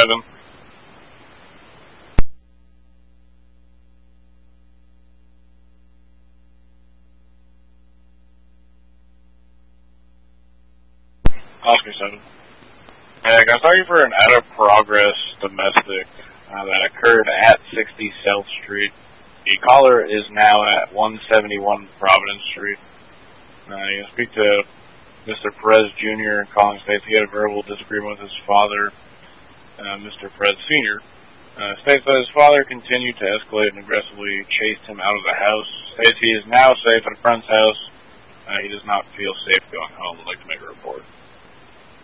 7. Oscar 7. Hey, I'm sorry for an out-of-progress domestic that occurred at 60 South Street. The caller is now at 171 Providence Street. You can speak to Mr. Perez Jr. Calling states he had a verbal disagreement with his father, Mr. Perez Sr. States that his father continued to escalate and aggressively chased him out of the house. States he is now safe at a friend's house. He does not feel safe going home. I'd like to make a report.